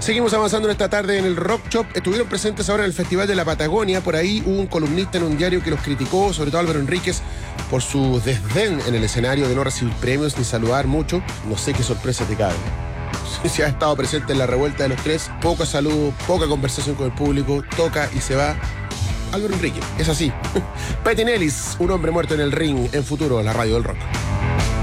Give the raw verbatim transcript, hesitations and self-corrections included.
Seguimos avanzando en esta tarde en el Rock Shop. Estuvieron presentes ahora en el Festival de la Patagonia. Por ahí hubo un columnista en un diario que los criticó, sobre todo Álvaro Enríquez, por su desdén en el escenario de no recibir premios ni saludar mucho. No sé qué sorpresa te cabe. Si has estado presente en la revuelta de los tres, poca salud, poca conversación con el público, toca y se va. Álvaro Enríquez, es así. Pettinellis, un hombre muerto en el ring, en Futuro, en la radio del rock.